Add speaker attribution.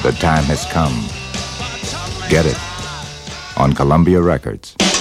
Speaker 1: The time has come. Get it on Columbia Records.